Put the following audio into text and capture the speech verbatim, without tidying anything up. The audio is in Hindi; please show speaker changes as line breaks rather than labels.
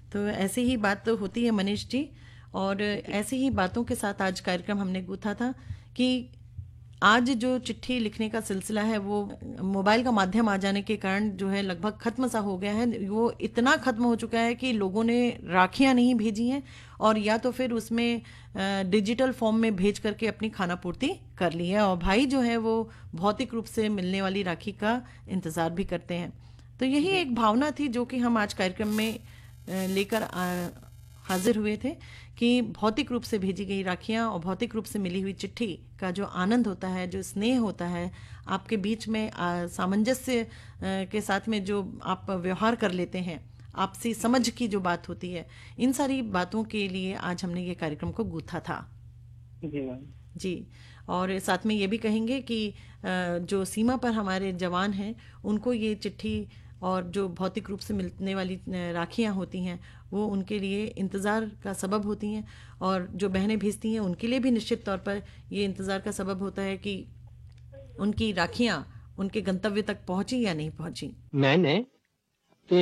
तो ऐसी ही बात तो होती है मनीष जी। और
जी।
ऐसी ही बातों के साथ आज कार्यक्रम हमने गूथा था कि आज जो चिट्ठी लिखने का सिलसिला है वो मोबाइल का माध्यम आ जाने के कारण जो है लगभग खत्म सा हो गया है। वो इतना खत्म हो चुका है कि लोगों ने राखियां नहीं भेजी हैं, और या तो फिर उसमें डिजिटल फॉर्म में भेज करके अपनी खाना पूर्ति कर ली है, और भाई जो है वो भौतिक रूप से मिलने वाली राखी का इंतज़ार भी करते हैं। तो यही
जी।
एक भावना थी जो कि हम आज कार्यक्रम में अ, लेकर आ- हाजिर हुए थे कि भौतिक रूप से भेजी गई राखियां और भौतिक रूप से मिली हुई चिट्ठी का जो आनंद होता है, जो स्नेह होता है आपके बीच में, आ, सामंजस्य अ, के साथ में जो आप व्यवहार कर लेते हैं, आपसी समझ की जो बात होती है, इन सारी बातों के लिए आज हमने ये कार्यक्रम को गूथा था।
जी मैम।
जी। और साथ में ये भी कहेंगे कि अ, जो सीमा पर हमारे जवान हैं उनको ये चिट्ठी और जो भौतिक रूप से मिलने वाली अ, राखियाँ होती हैं वो उनके लिए इंतज़ार का सबब होती हैं, और जो बहनें भेजती हैं उनके लिए भी निश्चित तौर पर ये इंतज़ार का सबब होता है कि उनकी राखियाँ उनके गंतव्य तक पहुँची या नहीं पहुँची।
मैंने